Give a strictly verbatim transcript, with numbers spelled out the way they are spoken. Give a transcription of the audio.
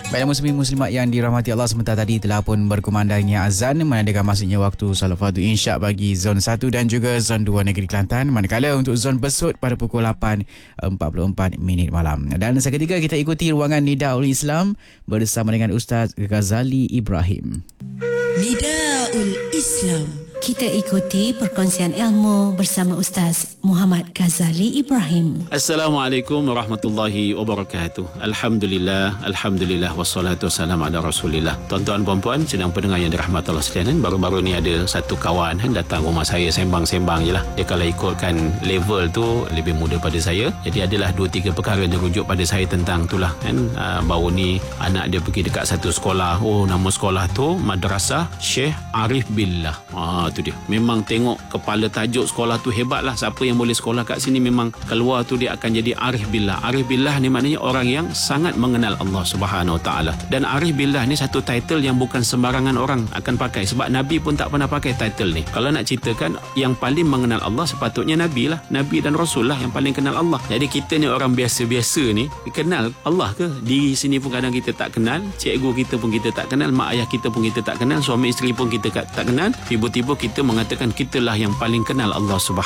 Baiklah muslimin-muslimat yang dirahmati Allah, sebentar tadi telah pun berkumandangnya azan menandakan masuknya waktu salat fardu insya' bagi zon satu dan juga zon dua negeri Kelantan. Manakala untuk zon Besut pada pukul lapan empat puluh empat minit malam. Dan seketika kita ikuti ruangan Nidaul Islam bersama dengan Ustaz Ghazali Ibrahim. Nidaul Islam. Kita ikuti perkongsian ilmu bersama Ustaz Muhammad Ghazali Ibrahim. Assalamualaikum warahmatullahi wabarakatuh. Alhamdulillah, Alhamdulillah, wassalatu wassalamu ala rasulillah. Tuan-tuan, puan-puan, sedang pendengar yang dirahmati Allah sekalian, baru-baru ni ada satu kawan kan, datang rumah saya sembang-sembang je lah. Dia kalau ikutkan level tu lebih muda pada saya. Jadi adalah dua tiga perkara yang dirujuk pada saya tentang tu lah kan. Uh, baru ni anak dia pergi dekat satu sekolah. Oh, nama sekolah tu Madrasah Syekh Arif Billah. Ah, tu dia. Memang tengok kepala tajuk sekolah tu hebat lah. Siapa yang boleh sekolah kat sini memang keluar tu dia akan jadi Arif Billah. Arif Billah ni maknanya orang yang sangat mengenal Allah Subhanahu Wa Taala. Dan Arif Billah ni satu title yang bukan sembarangan orang akan pakai, sebab Nabi pun tak pernah pakai title ni. Kalau nak ceritakan yang paling mengenal Allah sepatutnya Nabi lah. Nabi dan Rasul lah yang paling kenal Allah. Jadi kita ni orang biasa-biasa ni kenal Allah ke? Diri sini pun kadang kita tak kenal, cikgu kita pun kita tak kenal, mak ayah kita pun kita tak kenal, suami isteri pun kita tak kenal. Tiba-tiba kita mengatakan kitalah yang paling kenal Allah Subhanahu